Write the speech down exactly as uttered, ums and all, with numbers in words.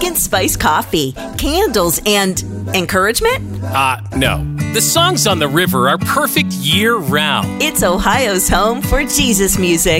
pumpkin spice coffee, candles, and encouragement? Uh, no. The songs on the river are perfect year-round. It's Ohio's home for Jesus music.